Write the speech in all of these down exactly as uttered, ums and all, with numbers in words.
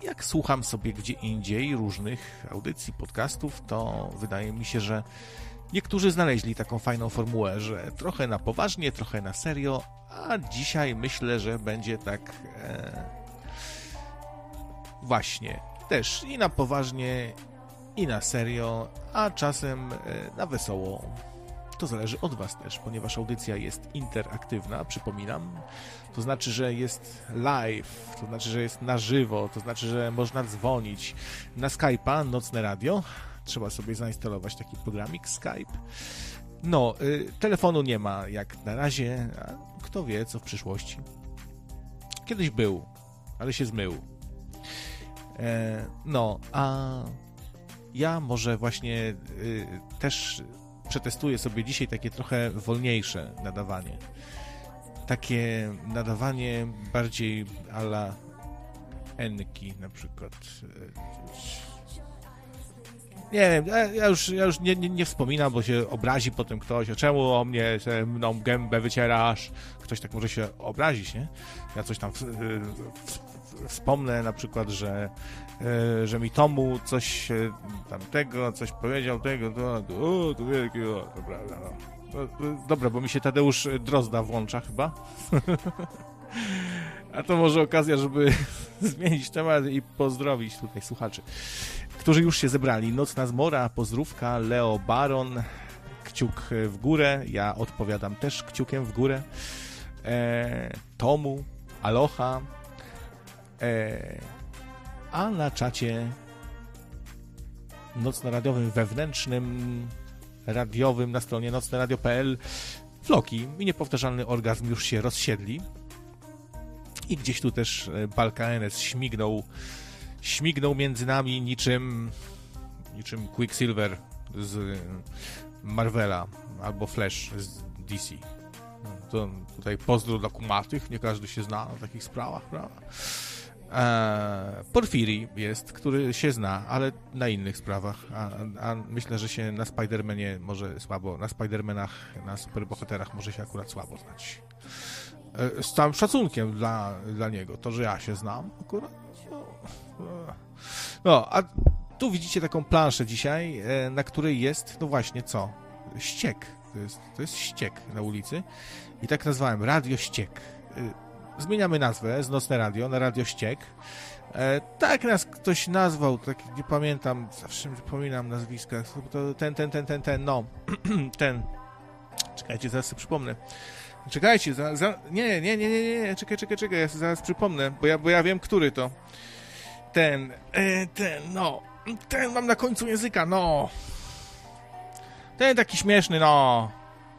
jak słucham sobie gdzie indziej różnych audycji, podcastów, to wydaje mi się, że niektórzy znaleźli taką fajną formułę, że trochę na poważnie, trochę na serio, a dzisiaj myślę, że będzie tak e, właśnie też i na poważnie, i na serio, a czasem e, na wesoło. To zależy od Was też, ponieważ audycja jest interaktywna, przypominam. To znaczy, że jest live, to znaczy, że jest na żywo, to znaczy, że można dzwonić na Skype'a, Nocne Radio. Trzeba sobie zainstalować taki programik Skype. No, y, telefonu nie ma jak na razie, a kto wie, co w przyszłości. Kiedyś był, ale się zmył. E, no, a ja może właśnie y, też przetestuję sobie dzisiaj takie trochę wolniejsze nadawanie. Takie nadawanie bardziej a la Enki na przykład. Nie wiem, ja już, ja już nie, nie, nie wspominam, bo się obrazi potem ktoś, a czemu o mnie się mną gębę wycierasz? Ktoś tak może się obrazić, nie? Ja coś tam w, w, w, wspomnę na przykład, że, że mi Tomu coś tamtego, coś powiedział tego, to, to, o, to wielkiego, to prawda, no. Dobra, bo mi się Tadeusz Drozda włącza chyba. A to może okazja, żeby zmienić temat i pozdrowić tutaj słuchaczy, którzy już się zebrali. Nocna Zmora, pozdrówka, Leo Baron, kciuk w górę, ja odpowiadam też kciukiem w górę. E, Tomu, Aloha, e, a na czacie nocno-radiowym wewnętrznym, radiowym na stronie nocne radio kropka p l Floki i niepowtarzalny orgazm już się rozsiedli i gdzieś tu też Balka N S śmignął śmignął między nami niczym niczym Quicksilver z Marvela albo Flash z D C. To tutaj pozdro dla kumatych, nie każdy się zna na takich sprawach, prawda? Eee, Porfiri jest, który się zna, ale na innych sprawach, a, a myślę, że się na Spider-Manie może słabo, na Spider-Manach, na superbohaterach może się akurat słabo znać. Eee, z całym szacunkiem dla, dla niego, to, że ja się znam akurat. No, no a tu widzicie taką planszę dzisiaj, e, na której jest, no właśnie co? Ściek. To jest, to jest ściek na ulicy i tak nazwałem, Radio Ściek. E, Zmieniamy nazwę z Nocne Radio na Radio Ściek. E, tak nas ktoś nazwał, tak nie pamiętam, zawsze wypominam nazwiska. To ten, ten, ten, ten, ten, no. ten. Czekajcie, zaraz sobie przypomnę. Czekajcie, za, za... Nie, nie, nie, nie, nie, czekaj, czekaj, czekaj, ja zaraz przypomnę, bo ja, bo ja wiem, który to. Ten, e, ten, no. Ten mam na końcu języka, no. Ten taki śmieszny, no.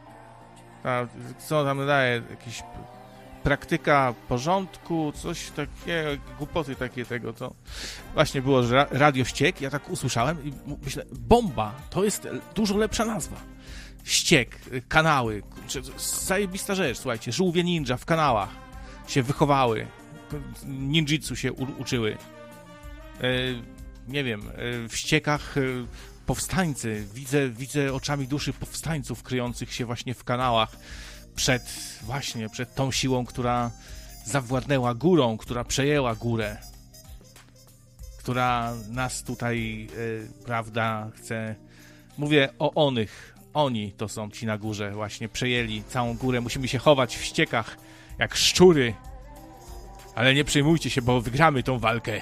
A, co tam daje? Jakiś... praktyka porządku, coś takiego, głupoty takie tego, to właśnie było, że Radio Ściek, ja tak usłyszałem i myślę, bomba, to jest dużo lepsza nazwa. Ściek, kanały, zajebista rzecz, słuchajcie, żółwie ninja w kanałach się wychowały, ninjitsu się u- uczyły, e, nie wiem, e, w ściekach e, powstańcy, widzę, widzę oczami duszy powstańców kryjących się właśnie w kanałach, przed, właśnie, przed tą siłą, która zawładnęła górą, która przejęła górę, która nas tutaj, yy, prawda, chce... Mówię o onych, oni to są ci na górze, właśnie przejęli całą górę, musimy się chować w ściekach, jak szczury, ale nie przejmujcie się, bo wygramy tą walkę.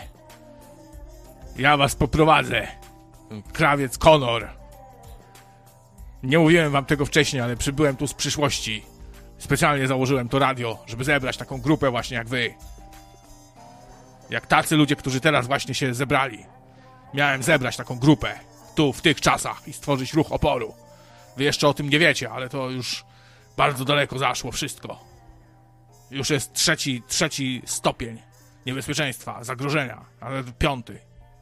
Ja was poprowadzę, krawiec Conor. Nie mówiłem wam tego wcześniej, ale przybyłem tu z przyszłości. Specjalnie założyłem to radio, żeby zebrać taką grupę właśnie jak wy. Jak tacy ludzie, którzy teraz właśnie się zebrali. Miałem zebrać taką grupę tu, w tych czasach i stworzyć ruch oporu. Wy jeszcze o tym nie wiecie, ale to już bardzo daleko zaszło wszystko. Już jest trzeci, trzeci stopień niebezpieczeństwa, zagrożenia, ale piąty.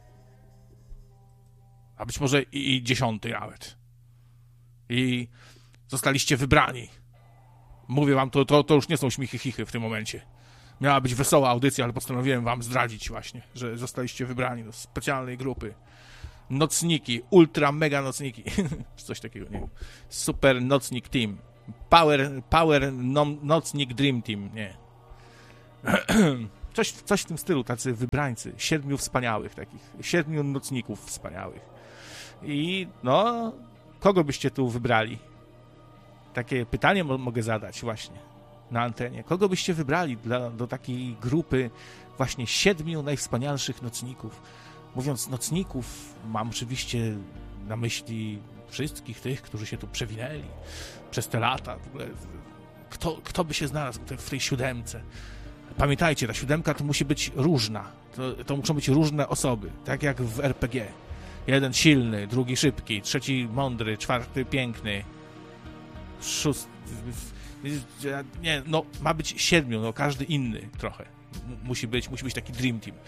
A być może i, i dziesiąty nawet. I zostaliście wybrani. Mówię wam, to, to, to już nie są śmichy chichy w tym momencie. Miała być wesoła audycja, ale postanowiłem wam zdradzić właśnie, że zostaliście wybrani do specjalnej grupy. Nocniki, ultra mega nocniki. Coś takiego, nie wiem. Super nocnik team. Power, power no, nocnik dream team, nie. Coś, coś w tym stylu, tacy wybrańcy, siedmiu wspaniałych takich, siedmiu nocników wspaniałych. I no, kogo byście tu wybrali? Takie pytanie mo- mogę zadać właśnie na antenie. Kogo byście wybrali dla, do takiej grupy właśnie siedmiu najwspanialszych nocników? Mówiąc nocników, mam oczywiście na myśli wszystkich tych, którzy się tu przewinęli przez te lata. W ogóle, kto, kto by się znalazł w tej siódemce? Pamiętajcie, ta siódemka to musi być różna. To, to muszą być różne osoby, tak jak w er pe gie. Jeden silny, drugi szybki, trzeci mądry, czwarty piękny, szósty... Nie, no ma być siedmiu, no każdy inny trochę. M- musi być, musi być taki dream team.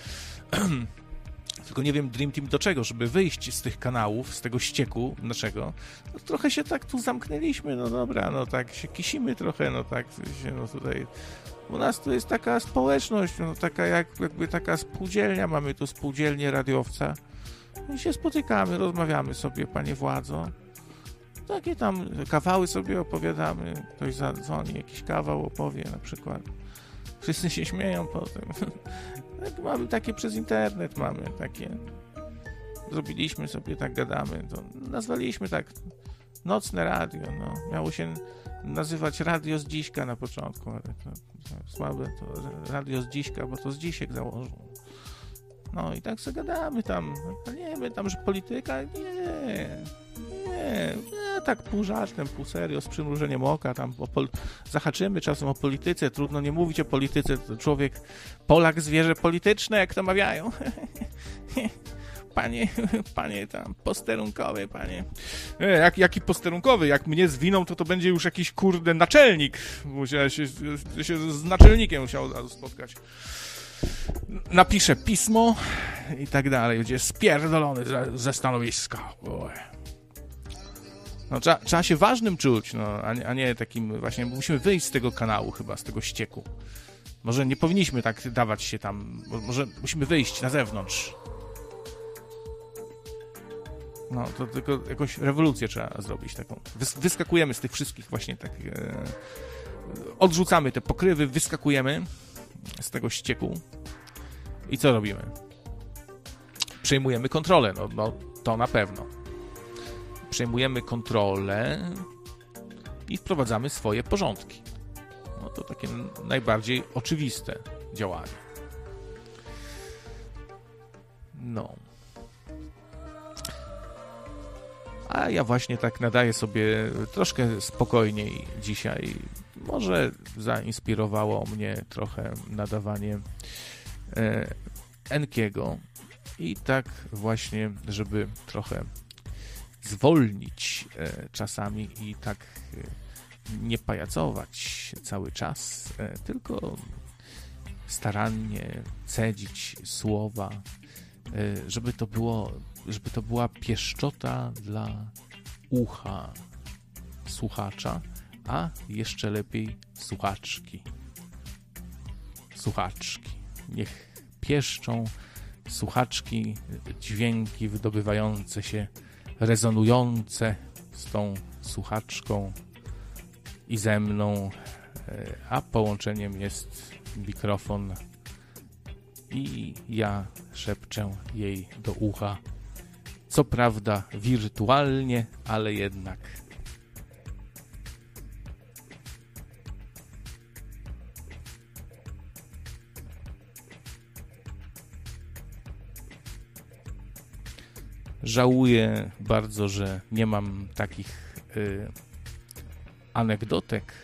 Tylko nie wiem, dream team do czego, żeby wyjść z tych kanałów, z tego ścieku naszego. No, trochę się tak tu zamknęliśmy, no dobra, no tak się kisimy trochę, no tak się, no tutaj... U nas to jest taka społeczność, no taka jak, jakby taka spółdzielnia, mamy tu spółdzielnię radiowca i się spotykamy, rozmawiamy sobie, panie władzo. Takie tam kawały sobie opowiadamy, ktoś zadzwoni, jakiś kawał opowie na przykład. Wszyscy się śmieją potem. Tak, mamy takie przez internet, mamy takie. Zrobiliśmy sobie, tak gadamy. To nazwaliśmy tak nocne radio. No. Miało się nazywać Radio z Dziśka na początku, ale to, to słabe to Radio z Dziśka, bo to z Dzisiek założył. No i tak sobie gadamy tam. Nie my tam, że polityka? Nie. Nie. Ja tak pół żartem, pół serio, z przymrużeniem oka tam o pol- zahaczymy czasem o polityce. Trudno nie mówić o polityce. To człowiek, Polak, zwierzę polityczne, jak to mawiają. Panie, panie tam, posterunkowy, panie. E, jak, jaki posterunkowy? Jak mnie zwiną, to to będzie już jakiś, kurde, naczelnik. Musiałem się, się z naczelnikiem musiał od razu spotkać. Napiszę pismo i tak dalej. Będzie spierdolony ze, ze stanowiska. No, trzeba, trzeba się ważnym czuć, no, a, nie, a nie takim właśnie... Musimy wyjść z tego kanału chyba, z tego ścieku. Może nie powinniśmy tak dawać się tam... Może musimy wyjść na zewnątrz. No, to tylko jakąś rewolucję trzeba zrobić taką. Wys- wyskakujemy z tych wszystkich właśnie tak... E, odrzucamy te pokrywy, wyskakujemy z tego ścieku i co robimy? Przejmujemy kontrolę, no, no to na pewno. Przejmujemy kontrolę i wprowadzamy swoje porządki. No to takie najbardziej oczywiste działanie. No. A ja właśnie tak nadaję sobie troszkę spokojniej dzisiaj. Może zainspirowało mnie trochę nadawanie e, Enkiego i tak właśnie, żeby trochę zwolnić e, czasami i tak e, nie pajacować cały czas, e, tylko starannie cedzić słowa, e, żeby to było, żeby to była pieszczota dla ucha słuchacza, a jeszcze lepiej słuchaczki. Słuchaczki. Niech pieszczą słuchaczki dźwięki wydobywające się, rezonujące z tą słuchaczką i ze mną, a połączeniem jest mikrofon i ja szepczę jej do ucha. Co prawda wirtualnie, ale jednak. Żałuję bardzo, że nie mam takich y, anegdotek,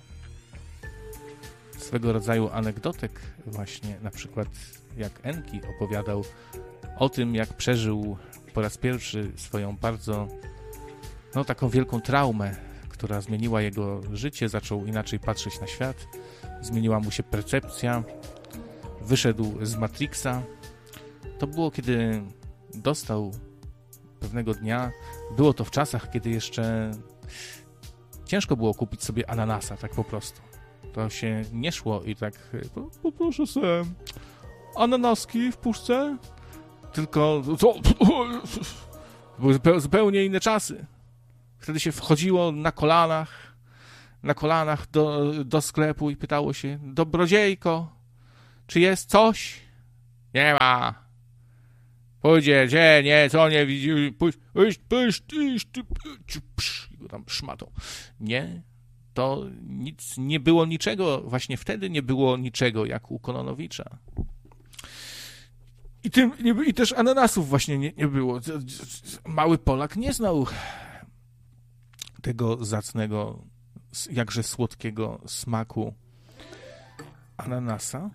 swego rodzaju anegdotek właśnie, na przykład jak Enki opowiadał o tym, jak przeżył po raz pierwszy swoją bardzo, no taką wielką traumę, która zmieniła jego życie, zaczął inaczej patrzeć na świat, zmieniła mu się percepcja, wyszedł z Matrixa. To było, kiedy dostał pewnego dnia, było to w czasach, kiedy jeszcze ciężko było kupić sobie ananasa, tak po prostu. To się nie szło i tak, poproszę sobie ananaski w puszce, tylko to były zupełnie inne czasy. Wtedy się wchodziło na kolanach, na kolanach do, do sklepu i pytało się: dobrodziejko, Czy jest coś? Nie ma. Pójdzie, gdzie, nie, co nie widzi, pójść, pójść, pójść, pójść, pójść, i go tam szmatą. Nie, to nic, nie było niczego, właśnie wtedy nie było niczego, jak u Kononowicza. I, tym, nie, i też ananasów właśnie nie, nie było. Mały Polak nie znał tego zacnego, jakże słodkiego smaku ananasa.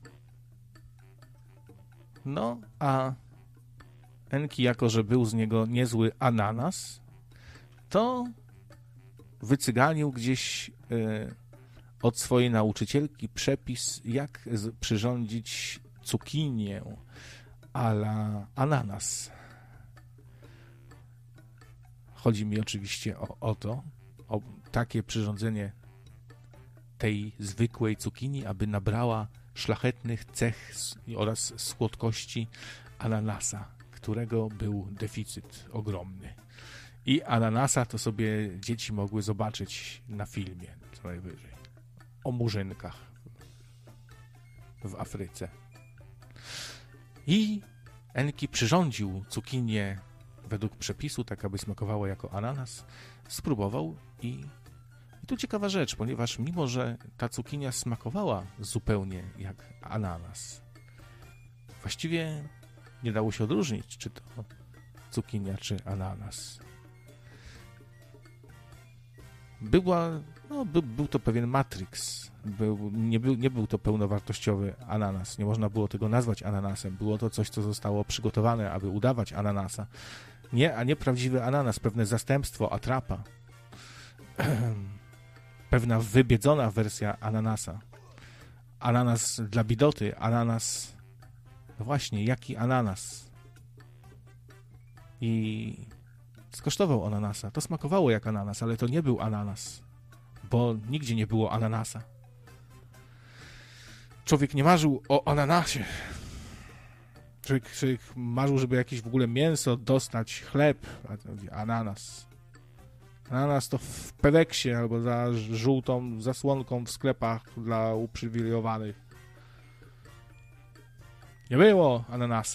No, a Enki, jako że był z niego niezły ananas, to wycyganił gdzieś y, od swojej nauczycielki przepis, jak z, przyrządzić cukinię a la ananas. Chodzi mi oczywiście o, o to, o takie przyrządzenie tej zwykłej cukinii, aby nabrała szlachetnych cech oraz słodkości ananasa, którego był deficyt ogromny. I ananasa to sobie dzieci mogły zobaczyć na filmie, co najwyżej. O murzynkach w Afryce. I Enki przyrządził cukinię według przepisu, tak aby smakowała jako ananas. Spróbował i, i tu ciekawa rzecz, ponieważ mimo, że ta cukinia smakowała zupełnie jak ananas, właściwie nie dało się odróżnić, czy to cukinia, czy ananas. Była, no, by, był to pewien matrix. Był, nie, był, nie był to pełnowartościowy ananas. Nie można było tego nazwać ananasem. Było to coś, co zostało przygotowane, aby udawać ananasa. Nie, a nie prawdziwy ananas, pewne zastępstwo, atrapa. Pewna wybiedzona wersja ananasa. Ananas dla bidoty, ananas... No właśnie, jaki ananas? I skosztował ananasa. To smakowało jak ananas, ale to nie był ananas, bo nigdzie nie było ananasa. Człowiek nie marzył o ananasie. Człowiek, człowiek marzył, żeby jakieś w ogóle mięso dostać, chleb, a to mówi ananas. Ananas to w Pedeksie albo za żółtą zasłonką w sklepach dla uprzywilejowanych. Nie było ananasa.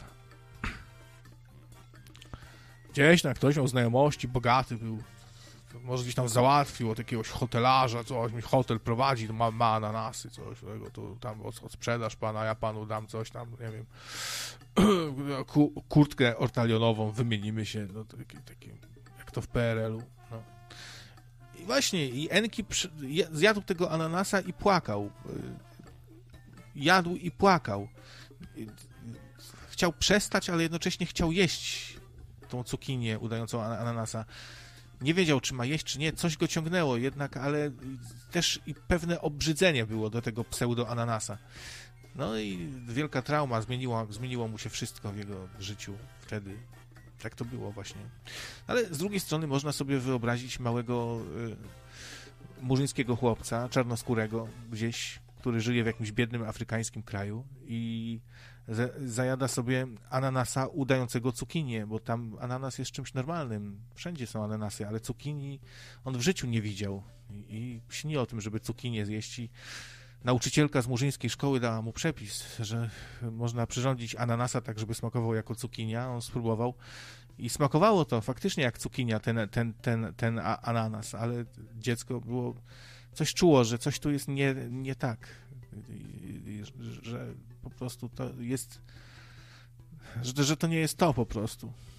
Gdzieś tam ktoś miał znajomości, bogaty był, może gdzieś tam załatwił od jakiegoś hotelarza, coś, mi hotel prowadzi, to ma, ma ananasy, coś tego, to tam od, od sprzedaż pana, ja panu dam coś tam, nie wiem, ku, kurtkę ortalionową, wymienimy się, no takie, takie, jak to w P R L u. No. I właśnie, i Enki przy, zjadł tego ananasa i płakał. Jadł i płakał. Chciał przestać, ale jednocześnie chciał jeść tą cukinię udającą ananasa. Nie wiedział, czy ma jeść, czy nie. Coś go ciągnęło jednak, ale też i pewne obrzydzenie było do tego pseudo-ananasa. No i wielka trauma, zmieniło, zmieniło mu się wszystko w jego życiu wtedy. Tak to było właśnie. Ale z drugiej strony można sobie wyobrazić małego y, murzyńskiego chłopca, czarnoskórego, gdzieś, który żyje w jakimś biednym afrykańskim kraju i zajada sobie ananasa udającego cukinię, bo tam ananas jest czymś normalnym. Wszędzie są ananasy, ale cukinii on w życiu nie widział. I, i śni o tym, żeby cukinię zjeść. I nauczycielka z murzyńskiej szkoły dała mu przepis, że można przyrządzić ananasa tak, żeby smakował jako cukinia. On spróbował i smakowało to faktycznie jak cukinia, ten, ten, ten, ten ananas, ale dziecko było, coś czuło, że coś tu jest nie, nie tak. I, i, że po prostu to jest, że, że to nie jest to po prostu.